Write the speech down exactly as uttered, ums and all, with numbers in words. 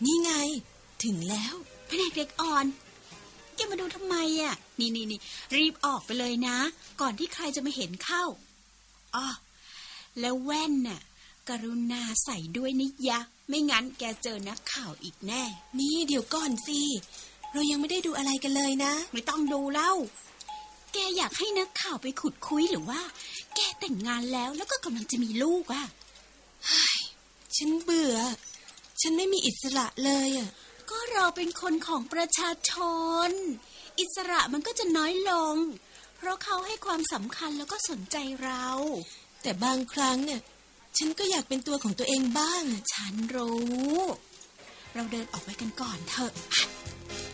นี่ไงถึงแล้วแผนกเด็กอ่อนแกมาดูทำไมอ่ะนี่นี่นี่รีบออกไปเลยนะก่อนที่ใครจะมาเห็นเข้าอ้อแล้วแว่นน่ะกรุณาใส่ด้วยนิยะไม่งั้นแกเจอนักข่าวอีกแน่นี่เดี๋ยวก่อนสิเรายังไม่ได้ดูอะไรกันเลยนะไม่ต้องดูเล่าแกอยากให้นักข่าวไปขุดคุยหรือว่าแกแต่งงานแล้วแล้วก็กำลังจะมีลูกอ่ะฉันเบื่อฉันไม่มีอิสระเลยอ่ะก็เราเป็นคนของประชาชนอิสระมันก็จะน้อยลงเพราะเขาให้ความสำคัญแล้วก็สนใจเราแต่บางครั้งเนี่ยฉันก็อยากเป็นตัวของตัวเองบ้างฉันรู้เราเดินออกไปกันก่อนเถอะ